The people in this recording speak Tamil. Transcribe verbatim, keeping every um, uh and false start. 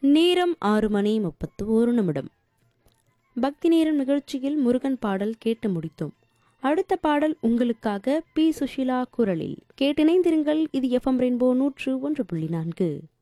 நேரம் ஆறு மணி முப்பத்து ஒரு நிமிடம். பக்தி நேரம் நிகழ்ச்சியில் முருகன் பாடல் கேட்டு முடித்தோம். அடுத்த பாடல் உங்களுக்காக பி சுஷிலா குரலில் கேட்டிணைந்திருங்கள். இது எஃப்எம் ரெயின்போ நூற்று ஒன்று புள்ளி நான்கு.